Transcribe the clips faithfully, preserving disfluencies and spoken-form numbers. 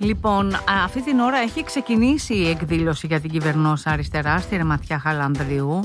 Λοιπόν, αυτή την ώρα έχει ξεκινήσει η εκδήλωση για την κυβερνόσα αριστερά στη Ρεματιά Χαλανδρίου.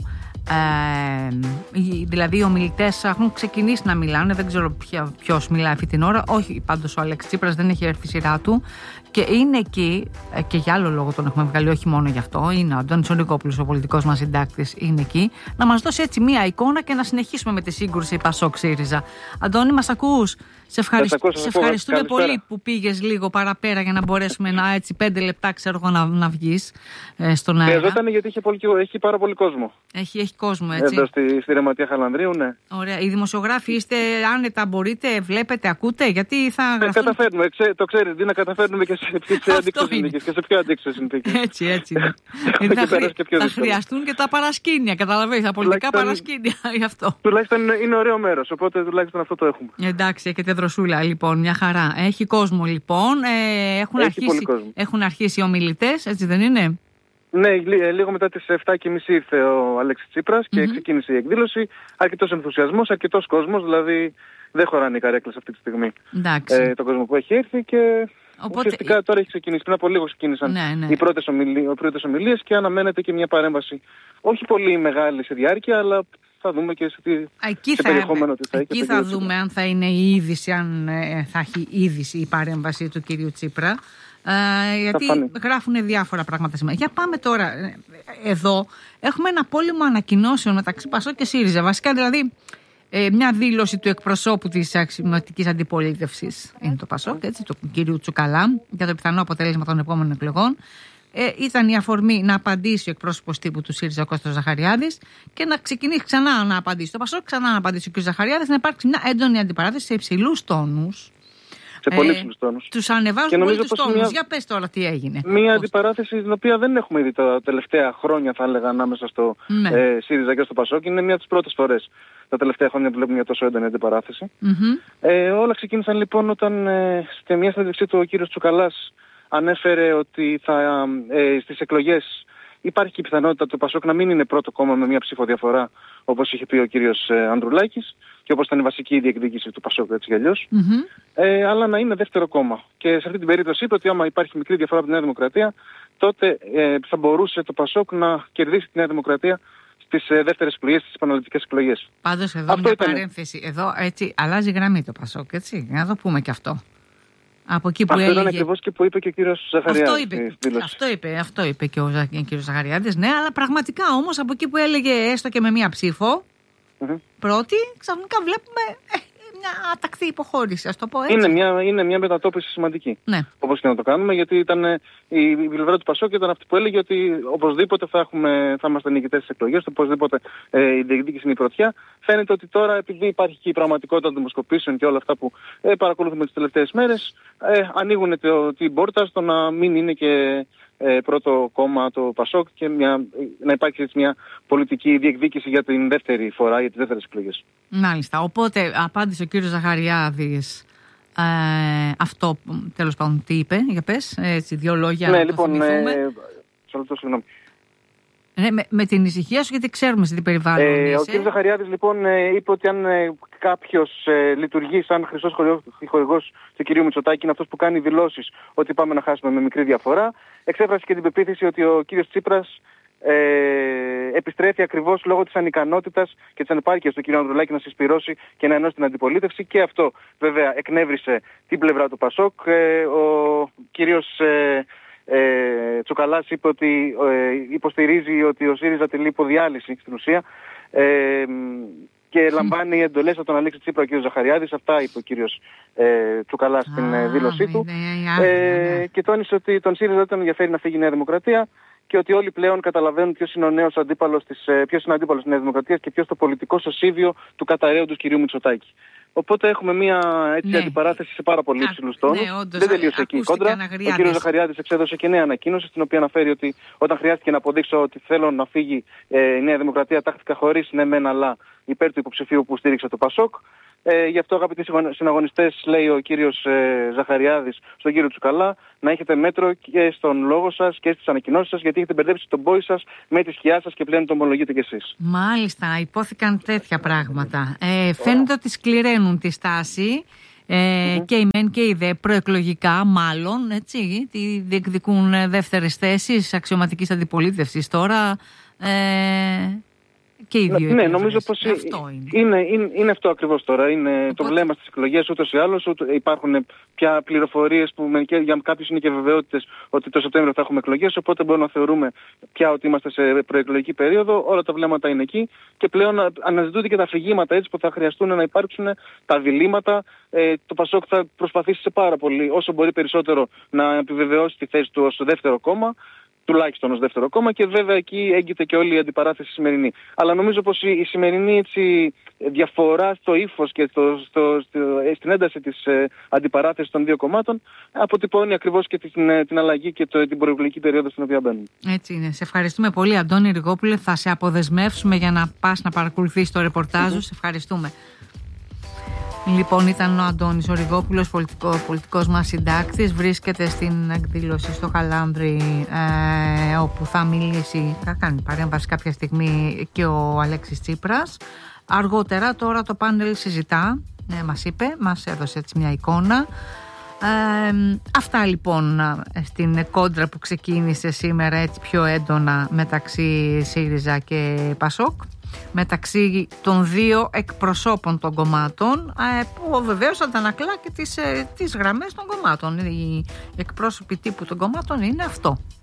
Ε, δηλαδή οι ομιλητές έχουν ξεκινήσει να μιλάνε. Δεν ξέρω ποιος μιλάει αυτή την ώρα. Όχι, πάντως ο Αλέξης Τσίπρας δεν έχει έρθει η σειρά του. Και είναι εκεί, και για άλλο λόγο τον έχουμε βγάλει, όχι μόνο γι' αυτό. Είναι ο Αντώνης ο Νικόπουλος, ο πολιτικός μας συντάκτης, είναι εκεί. Να μας δώσει έτσι μία εικόνα και να συνεχίσουμε με τη σύγκρουση Πασόκ ΣΥΡΙΖΑ. Αντώνη, μας ακούς? Σε, ευχαριστ... ακούω, σε ευχαριστούμε καλησπέρα. Πολύ που πήγες λίγο παραπέρα για να μπορέσουμε να έτσι πέντε λεπτά ξέρω εγώ να, να βγεις ε, στον αέρα. Χρειαζόταν γιατί έχει, πολύ, έχει πάρα πολύ κόσμο. Έχει, έχει κόσμο, έτσι. Εδώ στη, στη Ρεματιά Χαλανδρίου, ναι. Ωραία. Οι δημοσιογράφοι είστε άνετα, μπορείτε, βλέπετε, ακούτε, γιατί θα. Ε, γραφούν... Καταφέρνουμε, ξέ, το ξέρεις, τι να καταφέρνουμε και σε πιο αντίξωες συνθήκες. Και σε πιο αντίξωες συνθήκες. Έτσι, έτσι. θα, χρει... θα χρειαστούν και τα παρασκήνια, καταλαβαίνεις, τα πολιτικά παρασκήνια γι' αυτό. Τουλάχιστον είναι ωραίο μέρος, οπότε τουλάχιστον αυτό το έχουμε. Εντάξει, έχετε δροσούλα, λοιπόν, μια χαρά. Έχει κόσμο, λοιπόν. Ε, έχουν, Έχει αρχίσει, κόσμο. έχουν αρχίσει οι ομιλητές, έτσι δεν είναι? Ναι, λίγο μετά τις εφτά και μισή ήρθε ο Αλέξης Τσίπρας και mm-hmm. ξεκίνησε η εκδήλωση. Αρκετός ενθουσιασμός, αρκετός κόσμος, δηλαδή δεν χωράνε οι καρέκλες αυτή τη στιγμή. Ε, τον κόσμο που έχει έρθει και οπότε... ουσιαστικά τώρα έχει ξεκινήσει. Πριν από λίγο ξεκίνησαν ναι, ναι. οι πρώτες ομιλίες, ομιλίες και αναμένεται και μια παρέμβαση όχι πολύ μεγάλη σε διάρκεια, αλλά θα δούμε και σε, τι, εκεί σε θα, περιεχόμενο τι θα έχει. Εκεί θα δούμε αν θα είναι η είδηση, αν ε, θα έχει είδηση η παρέμβαση του κυρίου Τσίπρα. Ε, γιατί γράφουν διάφορα πράγματα σήμερα. Για πάμε τώρα. Εδώ έχουμε ένα πόλεμο ανακοινώσεων μεταξύ Πασόκ και ΣΥΡΙΖΑ. Βασικά δηλαδή ε, μια δήλωση του εκπροσώπου της αξιωματικής αντιπολίτευσης είναι το Πασόκ, έτσι, του κυρίου Τσουκαλά, για το πιθανό αποτέλεσμα των επόμενων εκλογών. Ε, ήταν η αφορμή να απαντήσει ο εκπρόσωπος τύπου του ΣΥΡΙΖΑ, ο Κώστας Ζαχαριάδης, και να ξεκινήσει ξανά να απαντήσει το Πασόκ, ξανά να απαντήσει ο κ. Ζαχαριάδης, να υπάρξει μια έντονη αντιπαράθεση σε υψηλούς τόνους. Σε πολύ ψηλούς τόνους. Τους ανεβάζουν πολύ τους τόνους. Μια... Για πες τώρα τι έγινε. Μια αντιπαράθεση την οποία δεν έχουμε δει τα τελευταία χρόνια, θα έλεγα, ανάμεσα στο ναι. ε, ΣΥΡΙΖΑ και στο Πασόκ. Είναι μια από τις πρώτες φορές τα τελευταία χρόνια που βλέπουμε μια τόσο έντονη αντιπαράθεση. Mm-hmm. Ε, όλα ξεκίνησαν λοιπόν όταν ε, στη μια συνέντευξή του ο κύριος Τσουκαλάς ανέφερε ότι θα, ε, στις εκλογές υπάρχει και η πιθανότητα το Πασόκ να μην είναι πρώτο κόμμα με μια ψηφοδιαφορά, όπως είχε πει ο κύριος ε, Ανδρουλάκης και όπως ήταν η βασική διεκδίκηση του Πασόκ, έτσι κι αλλιώς, mm-hmm. ε, αλλά να είναι δεύτερο κόμμα. Και σε αυτή την περίπτωση είπε ότι άμα υπάρχει μικρή διαφορά από τη Νέα Δημοκρατία, τότε ε, θα μπορούσε το Πασόκ να κερδίσει τη Νέα Δημοκρατία στις ε, δεύτερες εκλογές, στις επαναληπτικές εκλογές. Πάντως εδώ αυτό μια ήταν... παρένθεση. Εδώ έτσι αλλάζει γραμμή το Πασόκ, έτσι, να το πούμε κι αυτό. Από εκεί που αυτό έλεγε... ήταν ακριβώς και που είπε και ο κύριος Ζαχαριάδης. Αυτό είπε, αυτό είπε, αυτό είπε και ο κύριος Ζαχαριάδης, ναι, αλλά πραγματικά όμως από εκεί που έλεγε έστω και με μία ψήφο, mm-hmm. πρώτη, ξαφνικά βλέπουμε ε, μια ατακτή υποχώρηση, ας το πω έτσι. Είναι μια, είναι μια μετατόπιση σημαντική, ναι. όπως και να το κάνουμε, γιατί ήταν, η, η πλευρά του Πασόκ ήταν αυτή που έλεγε ότι οπωσδήποτε θα, έχουμε, θα είμαστε νικητές στις εκλογές, οπωσδήποτε ε, η διεκδίκηση είναι η πρωτιά. Φαίνεται ότι τώρα, επειδή υπάρχει και η πραγματικότητα των δημοσκοπήσεων και όλα αυτά που ε, παρακολουθούμε τις τελευταίες μέρες, ε, ανοίγουν το, την πόρτα στο να μην είναι και ε, πρώτο κόμμα το Πασόκ και μια, να υπάρξει έτσι μια πολιτική διεκδίκηση για την δεύτερη φορά, για τις δεύτερες εκλογές. Μάλιστα. Οπότε απάντησε ο κύριος Ζαχαριάδης ε, αυτό, τέλος πάντων, τι είπε, για πες, έτσι, δύο λόγια ναι, να λοιπόν, το θυμηθούμε. Ε, συγγνώμη. Ναι, με, με την ησυχία σου, γιατί ξέρουμε σε τι περιβάλλον ε, είσαι. Ο κ. Ζαχαριάδης λοιπόν ε, είπε ότι αν ε, κάποιος ε, λειτουργεί σαν χρυσός χορηγός του κ. Μητσοτάκη, είναι αυτός που κάνει δηλώσεις ότι πάμε να χάσουμε με μικρή διαφορά. Εξέφρασε και την πεποίθηση ότι ο κ. Τσίπρας ε, επιστρέφει ακριβώς λόγω της ανικανότητας και της ανεπάρκειας του κ. Ανδρουλάκη να συσπυρώσει και να ενώσει την αντιπολίτευση, και αυτό βέβαια εκνεύρισε την πλευρά του Πασόκ. Ε, ο κύριος ε, Ε, Τσουκαλάς είπε ότι ε, υποστηρίζει ότι ο ΣΥΡΙΖΑ τελεί υποδιάλυση στην ουσία ε, και λαμβάνει εντολές από τον Αλέξη Τσίπρα και ο κ. Ζαχαριάδης. Αυτά είπε ο κύριος ε, Τσουκαλάς στην ε, δήλωσή του ε, και τόνισε ότι τον ΣΥΡΙΖΑ δεν τον ενδιαφέρει να φύγει η Νέα Δημοκρατία και ότι όλοι πλέον καταλαβαίνουν ποιος είναι ο νέος αντίπαλος της, ποιος είναι ο αντίπαλος της Νέας Δημοκρατίας και ποιος το πολιτικό σωσίβιο του καταραίοντος κ. Μητσοτάκη. Οπότε έχουμε μια έτσι, ναι. αντιπαράθεση σε πάρα πολύ υψηλούς τόνους. Ναι, δεν τελείωσε εκεί η κόντρα. Ο κ. Ζαχαριάδης εξέδωσε και νέα ανακοίνωση, στην οποία αναφέρει ότι όταν χρειάστηκε να αποδείξω ότι θέλω να φύγει ε, η Νέα Δημοκρατία, τάχθηκα χωρίς ναι μεν αλλά υπέρ του υποψηφίου που στήριξε το Πασόκ. Ε, γι' αυτό, αγαπητοί συναγωνιστές, λέει ο κύριος ε, Ζαχαριάδης στον κύριο Τσουκαλά, να έχετε μέτρο και στον λόγο σας και στις ανακοινώσεις σας, γιατί έχετε μπερδέψει τον πόη σας με τη σκιά σας και πλέον το ομολογείτε κι εσείς. Μάλιστα, υπόθηκαν τέτοια πράγματα. Ε, φαίνεται ότι σκληραίνουν τη στάση. Ε, Mm-hmm. Και η ΜΕΝ και η ΔΕ προεκλογικά, μάλλον, έτσι, τι διεκδικούν δεύτερες θέσεις αξιωματικής αντιπολίτευσης τώρα. Ε, Και οι δύο ναι, νομίζω πως αυτό είναι. Είναι, είναι, είναι αυτό ακριβώς τώρα. Είναι Οπότε... το βλέμμα στις εκλογές ούτως ή άλλως. Υπάρχουν πια πληροφορίες που για κάποιους είναι και βεβαιότητες ότι το Σεπτέμβριο θα έχουμε εκλογές. Οπότε μπορούμε να θεωρούμε πια ότι είμαστε σε προεκλογική περίοδο. Όλα τα βλέμματα είναι εκεί. Και πλέον αναζητούνται και τα αφηγήματα έτσι που θα χρειαστούν να υπάρξουν τα διλήμματα. Ε, το Πασόκ θα προσπαθήσει σε πάρα πολύ, όσο μπορεί περισσότερο, να επιβεβαιώσει τη θέση του ως δεύτερο κόμμα. Τουλάχιστον ως δεύτερο κόμμα, και βέβαια εκεί έγκυται και όλη η αντιπαράθεση σημερινή. Αλλά νομίζω πως η, η σημερινή έτσι, διαφορά στο ύφος και στο, στο, στο, στην ένταση της ε, αντιπαράθεσης των δύο κομμάτων αποτυπώνει ακριβώς και την, ε, την αλλαγή και το, την προεκλογική περίοδο στην οποία μπαίνουμε. Έτσι είναι. Σε ευχαριστούμε πολύ, Αντώνη Ριγόπουλε. Θα σε αποδεσμεύσουμε για να πας να παρακολουθείς το ρεπορτάζ. Mm-hmm. Σε ευχαριστούμε. Λοιπόν, ήταν ο Αντώνης ο Ριγόπουλος, πολιτικό, πολιτικός μας συντάκτης. Βρίσκεται στην εκδήλωση στο Χαλάνδρι, ε, όπου θα μιλήσει, θα κάνει παρέμβαση κάποια στιγμή και ο Αλέξης Τσίπρας. Αργότερα τώρα το πάνελ συζητά, ε, μας είπε, μας έδωσε έτσι μια εικόνα. Ε, αυτά λοιπόν στην κόντρα που ξεκίνησε σήμερα έτσι πιο έντονα μεταξύ ΣΥΡΙΖΑ και ΠΑΣΟΚ, μεταξύ των δύο εκπροσώπων των κομμάτων, που βεβαίως αντανακλά και τις, τις γραμμές των κομμάτων. Οι εκπρόσωποι τύπου των κομμάτων είναι αυτό.